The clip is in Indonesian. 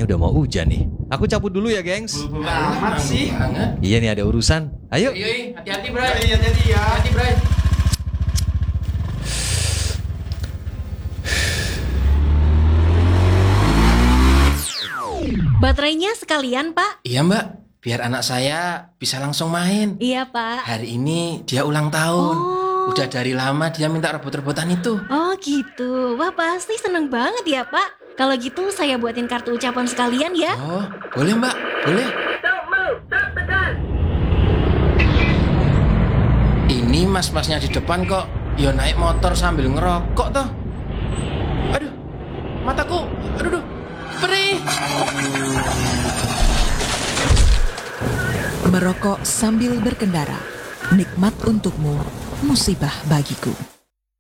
Kayaknya udah mau hujan nih. Aku cabut dulu ya, gengs. Amat sih. Iya nih, ada urusan. Ayo. Iya, hati-hati, Bray. Iya, hati-hati ya. Hati, Bray. Baterainya sekalian, Pak. Iya, Mbak. Biar anak saya bisa langsung main. Iya, Pak. Hari ini dia ulang tahun. Udah dari lama dia minta robot-robotan itu. Oh gitu. Wah, pasti seneng banget ya, Pak. Kalau gitu saya buatin kartu ucapan sekalian ya. Oh, boleh, Mbak. Boleh. Ini mas-masnya di depan kok ya naik motor sambil ngerokok toh. Aduh, mataku. Aduh, perih. Merokok sambil berkendara, nikmat untukmu, musibah bagiku.